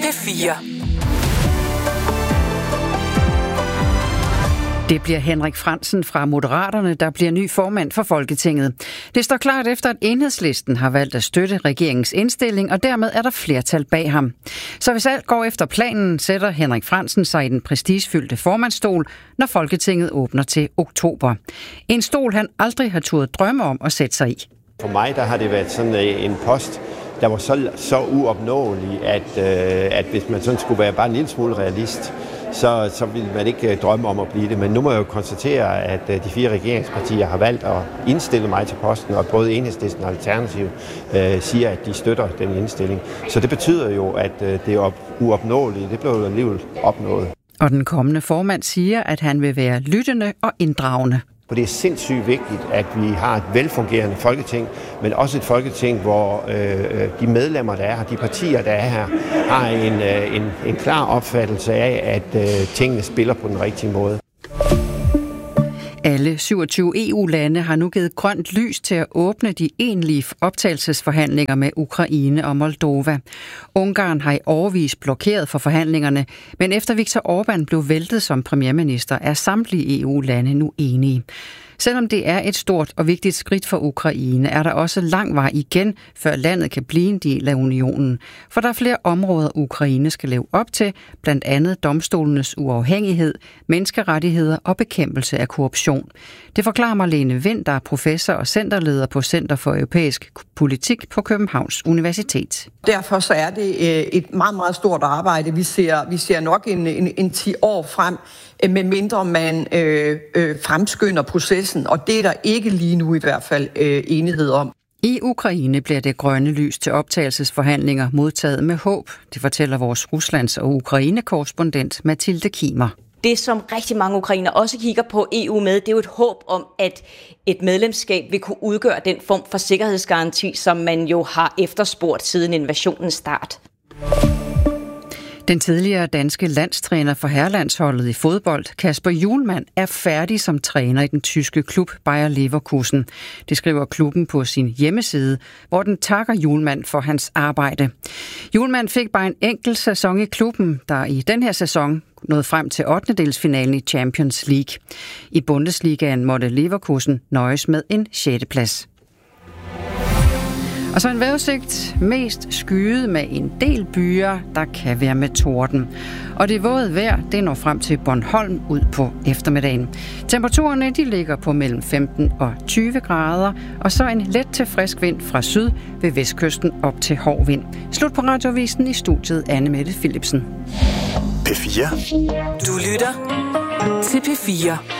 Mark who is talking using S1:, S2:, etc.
S1: P4.
S2: Det bliver Henrik Frandsen fra Moderaterne, der bliver ny formand for Folketinget. Det står klart efter, at Enhedslisten har valgt at støtte regeringens indstilling, og dermed er der flertal bag ham. Så hvis alt går efter planen, sætter Henrik Frandsen sig i den prestigefyldte formandsstol, når Folketinget åbner til oktober. En stol, han aldrig har turde drømme om at sætte sig i.
S3: For mig der har det været sådan en post, der var så uopnåelig, at hvis man sådan skulle være bare en lille smule realist, så ville man ikke drømme om at blive det. Men nu må jeg jo konstatere, at de 4 regeringspartier har valgt at indstille mig til posten, og både Enhedslisten og Alternativ siger, at de støtter den indstilling. Så det betyder jo, at det er uopnåeligt. Det blev jo alligevel opnået.
S2: Og den kommende formand siger, at han vil være lyttende og inddragende.
S3: For det er sindssygt vigtigt, at vi har et velfungerende folketing, men også et folketing, hvor de medlemmer, der er her, de partier, der er her, har en klar opfattelse af, at tingene spiller på den rigtige måde.
S2: Alle 27 EU-lande har nu givet grønt lys til at åbne de egentlige optagelsesforhandlinger med Ukraine og Moldova. Ungarn har i årevis blokeret for forhandlingerne, men efter Viktor Orbán blev væltet som premierminister, er samtlige EU-lande nu enige. Selvom det er et stort og vigtigt skridt for Ukraine, er der også lang vej igen, før landet kan blive en del af unionen. For der er flere områder, Ukraine skal leve op til, blandt andet domstolenes uafhængighed, menneskerettigheder og bekæmpelse af korruption. Det forklarer Marlene Vind, der er professor og centerleder på Center for Europæisk Politik på Københavns Universitet.
S4: Derfor så er det et meget, meget stort arbejde. Vi ser nok en 10 år frem, med mindre man fremskynder processen, og det er der ikke lige nu i hvert fald enighed om.
S2: I Ukraine bliver det grønne lys til optagelsesforhandlinger modtaget med håb. Det fortæller vores Ruslands- og Ukraine-korrespondent Mathilde Kimer.
S5: Det, som rigtig mange ukrainer også kigger på EU med, det er jo et håb om, at et medlemskab vil kunne udgøre den form for sikkerhedsgaranti, som man jo har efterspurgt siden invasionens start.
S2: Den tidligere danske landstræner for herrelandsholdet i fodbold, Kasper Hjulmand, er færdig som træner i den tyske klub Bayer Leverkusen. Det skriver klubben på sin hjemmeside, hvor den takker Hjulmand for hans arbejde. Hjulmand fik bare en enkelt sæson i klubben, der i den her sæson nåede frem til 8. i Champions League. I Bundesligaen måtte Leverkusen nøjes med en 6. plads. Og så en vejrudsigt, mest skyet med en del byer, der kan være med torden. Og det våde vejr, det når frem til Bornholm ud på eftermiddagen. Temperaturerne, de ligger på mellem 15 og 20 grader, og så en let til frisk vind fra syd ved vestkysten op til hård vind. Slut på Radioavisen, i studiet Anne Mette Philipsen.
S1: P4. Du lytter til P4.